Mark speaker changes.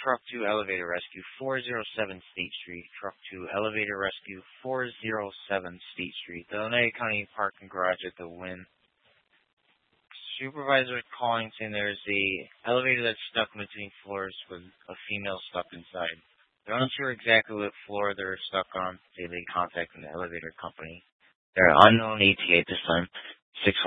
Speaker 1: Truck 2 Elevator Rescue, 407 State Street. Truck 2 Elevator Rescue, 407 State Street. The Oneida County Parking Garage at the Wynn. Supervisor calling saying there's a elevator that's stuck in between floors with a female stuck inside. They're unsure exactly what floor they're stuck on. Say they contacted the elevator company. They're unknown ETA at this time. 6